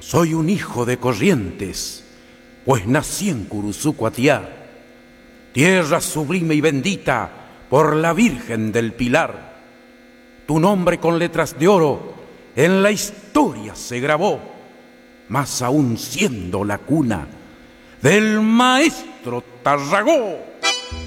Soy un hijo de Corrientes, pues nací en Curuzucuatiá, tierra sublime y bendita por la Virgen del Pilar. Tu nombre con letras de oro en la historia se grabó, más aún siendo la cuna del maestro Tarragó.